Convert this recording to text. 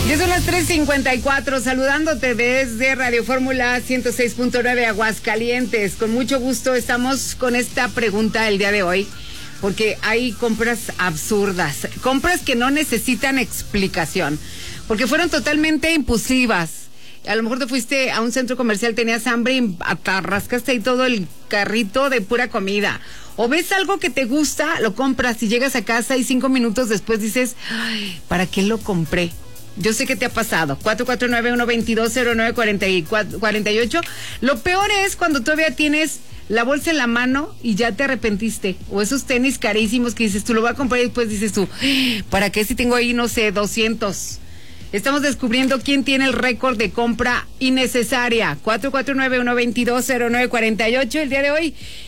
Ya son las 3:54, saludándote desde Radio Fórmula 106.9 Aguascalientes. Con mucho gusto estamos con esta pregunta el día de hoy, porque hay compras absurdas, compras que no necesitan explicación, porque fueron totalmente impulsivas. A lo mejor te fuiste a un centro comercial, tenías hambre y rascaste ahí todo el carrito de pura comida. O ves algo que te gusta, lo compras y llegas a casa y 5 minutos después dices, ay, ¿para qué lo compré? Yo sé que te ha pasado. 449-122-0948. Lo peor es cuando todavía tienes la bolsa en la mano y ya te arrepentiste. O esos tenis carísimos que dices, tú lo vas a comprar y después dices tú, ¿para qué si tengo ahí, no sé, 200? Estamos descubriendo quién tiene el récord de compra innecesaria. 449-122-0948. El día de hoy